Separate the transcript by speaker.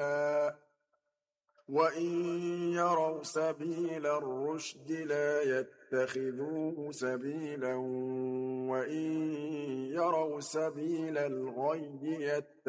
Speaker 1: سبيلا وإن يروا سبيل الرشد لا يتخذوه سبيلا وإن يروا سبيل الغي